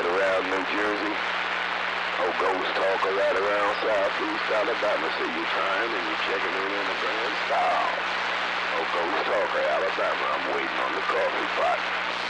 right around New Jersey. Oh, Ghost Talker right around Southeast Alabama. See you trying and you checking in the grand style. Oh, Ghost Talker, Alabama. I'm waiting on the coffee pot.